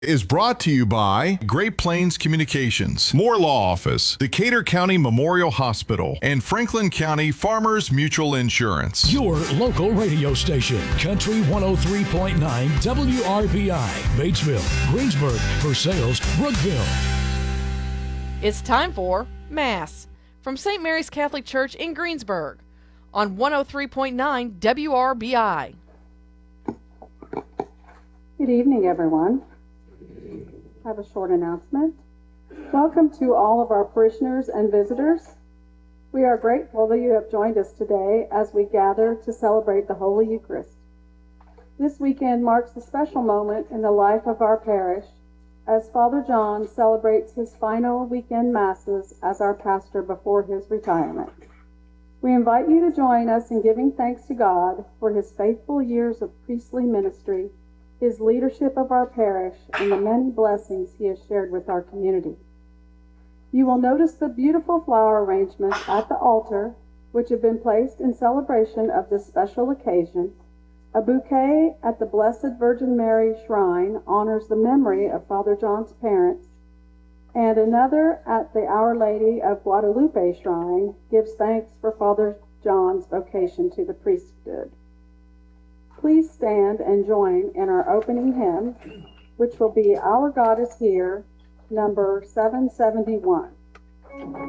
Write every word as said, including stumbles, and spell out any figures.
Is brought to you by Great Plains Communications, Moore Law Office, Decatur County Memorial Hospital, and Franklin County Farmers Mutual Insurance. Your local radio station, Country one oh three point nine W R B I, Batesville, Greensburg, Versailles, Brookville. It's time for Mass from Saint Mary's Catholic Church in Greensburg on one oh three point nine W R B I. Good evening, everyone. I have a short announcement. Welcome to all of our parishioners and visitors. We are grateful that you have joined us today as we gather to celebrate the Holy Eucharist. This weekend marks a special moment in the life of our parish as Father John celebrates his final weekend masses as our pastor before his retirement. We invite you to join us in giving thanks to God for his faithful years of priestly ministry, his leadership of our parish, and the many blessings he has shared with our community. You will notice the beautiful flower arrangements at the altar, which have been placed in celebration of this special occasion. A bouquet at the Blessed Virgin Mary Shrine honors the memory of Father John's parents, and another at the Our Lady of Guadalupe Shrine gives thanks for Father John's vocation to the priesthood. Please stand and join in our opening hymn, which will be Our God is Here, number seven seventy-one.